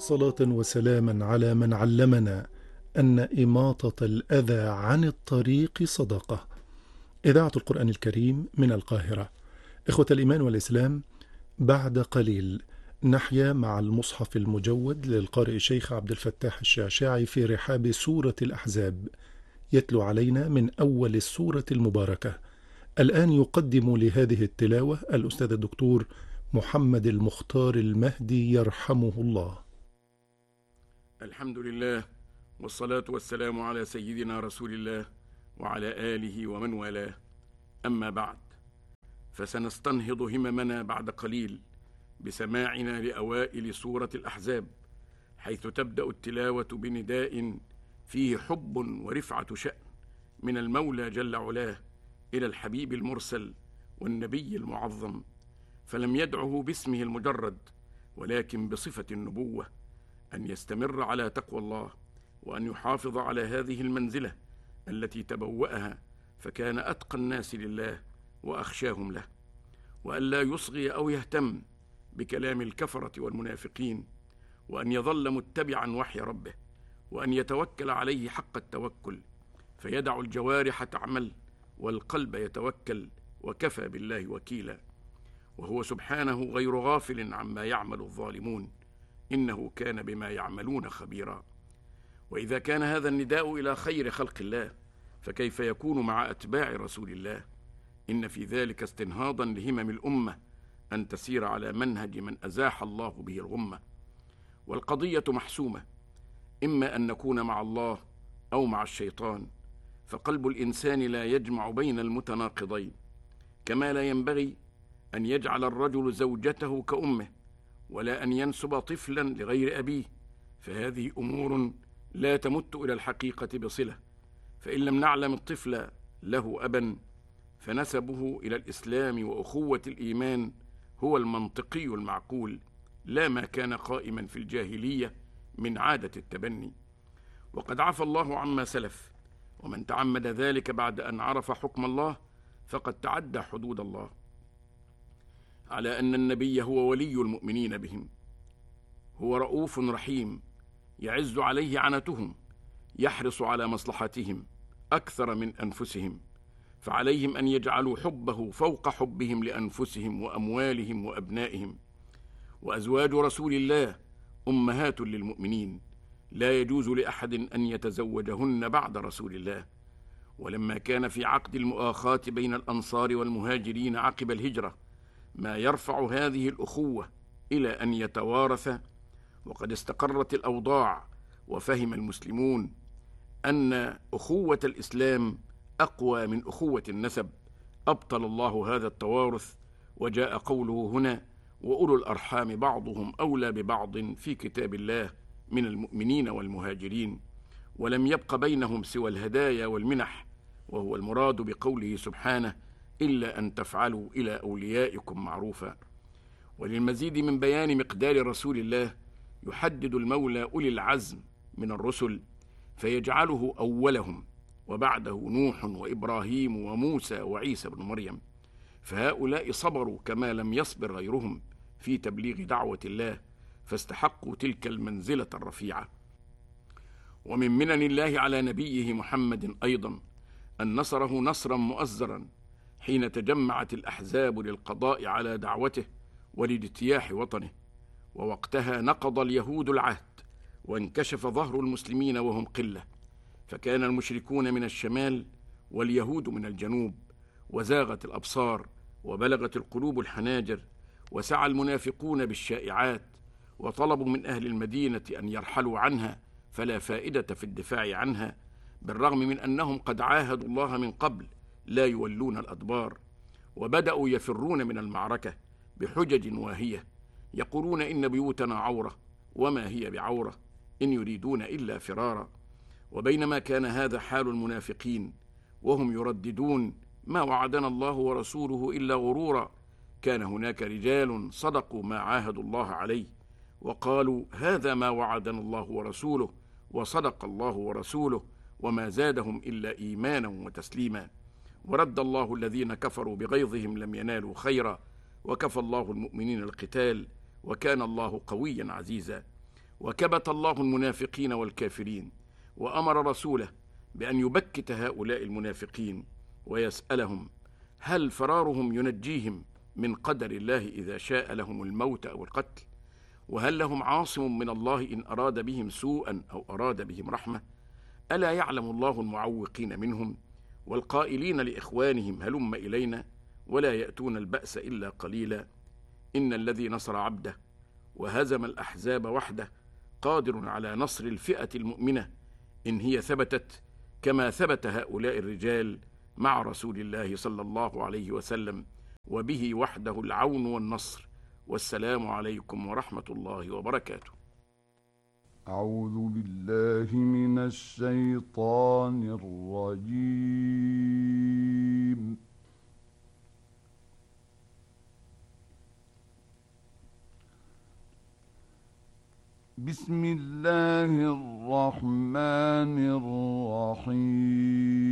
صلاة وسلاما على من علمنا أن إماطة الأذى عن الطريق صدقة. إذاعة القرآن الكريم من القاهرة. إخوة الإيمان والإسلام، بعد قليل نحيا مع المصحف المجود للقارئ الشيخ عبد الفتاح الشعشاعي في رحاب سورة الأحزاب، يتلو علينا من أول السورة المباركة. الآن يقدم لهذه التلاوة الأستاذ الدكتور محمد المختار المهدي يرحمه الله. الحمد لله، والصلاة والسلام على سيدنا رسول الله وعلى آله ومن والاه. أما بعد، فسنستنهض هممنا بعد قليل بسماعنا لأوائل سورة الأحزاب، حيث تبدأ التلاوة بنداء فيه حب ورفعة شأن من المولى جل علاه إلى الحبيب المرسل والنبي المعظم، فلم يدعه باسمه المجرد ولكن بصفة النبوة، أن يستمر على تقوى الله، وأن يحافظ على هذه المنزلة التي تبوأها، فكان أتقى الناس لله وأخشاهم له، وأن لا يصغي أو يهتم بكلام الكفرة والمنافقين، وأن يظل متبعا وحي ربه، وأن يتوكل عليه حق التوكل، فيدع الجوارح تعمل والقلب يتوكل، وكفى بالله وكيلا، وهو سبحانه غير غافل عما يعمل الظالمون، إنه كان بما يعملون خبيرا. وإذا كان هذا النداء إلى خير خلق الله، فكيف يكون مع أتباع رسول الله؟ إن في ذلك استنهاضا لهمم الأمة أن تسير على منهج من أزاح الله به الغمة. والقضية محسومة، إما أن نكون مع الله أو مع الشيطان، فقلب الإنسان لا يجمع بين المتناقضين، كما لا ينبغي أن يجعل الرجل زوجته كأمه، ولا أن ينسب طفلا لغير أبيه، فهذه أمور لا تمت إلى الحقيقة بصلة. فإن لم نعلم الطفل له أبا، فنسبه إلى الإسلام وأخوة الإيمان هو المنطقي المعقول، لا ما كان قائما في الجاهلية من عادة التبني. وقد عفى الله عما سلف، ومن تعمد ذلك بعد أن عرف حكم الله فقد تعدى حدود الله، على أن النبي هو ولي المؤمنين بهم، هو رؤوف رحيم، يعز عليه عنتهم، يحرص على مصلحتهم أكثر من أنفسهم، فعليهم أن يجعلوا حبه فوق حبهم لأنفسهم وأموالهم وأبنائهم. وأزواج رسول الله أمهات للمؤمنين، لا يجوز لأحد أن يتزوجهن بعد رسول الله. ولما كان في عقد المؤاخاة بين الأنصار والمهاجرين عقب الهجرة ما يرفع هذه الأخوة إلى أن يتوارث، وقد استقرت الأوضاع وفهم المسلمون أن أخوة الإسلام أقوى من أخوة النسب، أبطل الله هذا التوارث، وجاء قوله هنا: وأولو الأرحام بعضهم أولى ببعض في كتاب الله من المؤمنين والمهاجرين، ولم يبق بينهم سوى الهدايا والمنح، وهو المراد بقوله سبحانه: إلا أن تفعلوا إلى أوليائكم معروفا. وللمزيد من بيان مقدار رسول الله يحدد المولى أولي العزم من الرسل فيجعله أولهم، وبعده نوح وإبراهيم وموسى وعيسى بن مريم، فهؤلاء صبروا كما لم يصبر غيرهم في تبليغ دعوة الله، فاستحقوا تلك المنزلة الرفيعة. ومن منن الله على نبيه محمد أيضا أن نصره نصرا مؤزرا حين تجمعت الأحزاب للقضاء على دعوته ولاجتياح وطنه، ووقتها نقض اليهود العهد وانكشف ظهر المسلمين وهم قلة، فكان المشركون من الشمال واليهود من الجنوب، وزاغت الأبصار وبلغت القلوب الحناجر، وسعى المنافقون بالشائعات، وطلبوا من أهل المدينة أن يرحلوا عنها، فلا فائدة في الدفاع عنها، بالرغم من أنهم قد عاهدوا الله من قبل لا يولون الأدبار، وبدأوا يفرون من المعركة بحجج واهية، يقولون إن بيوتنا عورة وما هي بعورة، إن يريدون إلا فرارا. وبينما كان هذا حال المنافقين وهم يرددون ما وعدنا الله ورسوله إلا غرورا، كان هناك رجال صدقوا ما عاهدوا الله عليه، وقالوا هذا ما وعدنا الله ورسوله، وصدق الله ورسوله، وما زادهم إلا إيمانا وتسليما. ورد الله الذين كفروا بغيظهم لم ينالوا خيرا، وكفى الله المؤمنين القتال، وكان الله قويا عزيزا. وكبت الله المنافقين والكافرين، وأمر رسوله بأن يبكت هؤلاء المنافقين ويسألهم: هل فرارهم ينجيهم من قدر الله إذا شاء لهم الموت أو القتل؟ وهل لهم عاصم من الله إن أراد بهم سوءا أو أراد بهم رحمة؟ ألا يعلم الله المعوقين منهم والقائلين لإخوانهم هلم إلينا ولا يأتون البأس إلا قليلا؟ إن الذي نصر عبده وهزم الأحزاب وحده قادر على نصر الفئة المؤمنة إن هي ثبتت كما ثبت هؤلاء الرجال مع رسول الله صلى الله عليه وسلم، وبه وحده العون والنصر. والسلام عليكم ورحمة الله وبركاته. أعوذ بالله من الشيطان الرجيم. بسم الله الرحمن الرحيم.